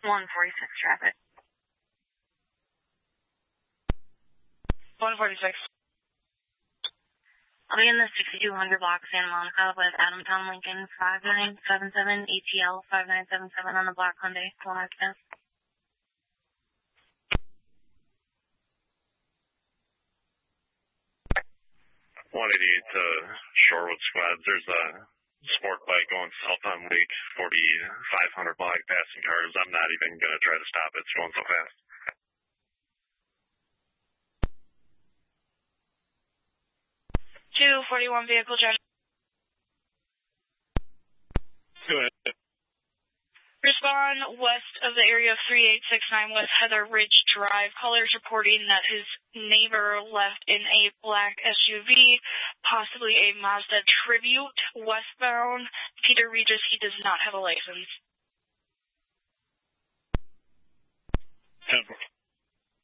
146 traffic. 146. I'll be in the 6200 block, Santa Monica, with Adamtown Lincoln 5977 ATL 5977 on the black Hyundai. 100. 188 to Shorewood Squad. There's a sport bike going south on Lake 4500 block passing cars. I'm not even going to try to stop it. It's going so fast. 241 vehicle drive. Go ahead. Respond west of the area of 3869 West Heather Ridge Drive. Callers reporting that his neighbor left in a black SUV, possibly a Mazda Tribute, westbound. Peter Regis, he does not have a license.